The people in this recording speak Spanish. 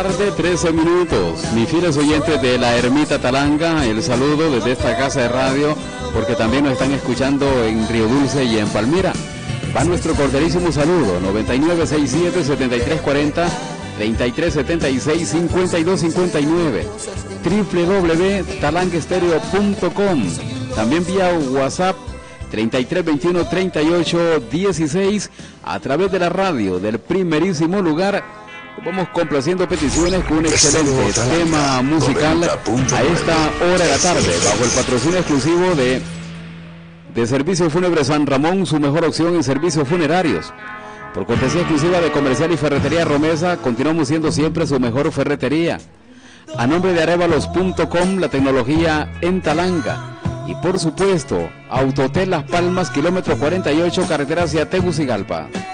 Tarde, 13 minutos. Mis fieles oyentes de la Ermita Talanga, el saludo desde esta casa de radio, porque también nos están escuchando en Río Dulce y en Palmira. Va nuestro cordialísimo saludo, 9967-7340, 3376-5259, www.talangaestereo.com. También vía WhatsApp 3321-3816, a través de la radio del primerísimo lugar. Vamos complaciendo peticiones con un excelente tema musical a esta hora de la tarde, bajo el patrocinio exclusivo de Servicio Fúnebre San Ramón, su mejor opción en servicios funerarios. Por cortesía exclusiva de Comercial y Ferretería Romesa, continuamos siendo siempre su mejor ferretería. A nombre de Arevalos.com, la tecnología en Talanga. Y por supuesto, Autotel Las Palmas, kilómetro 48, carretera hacia Tegucigalpa.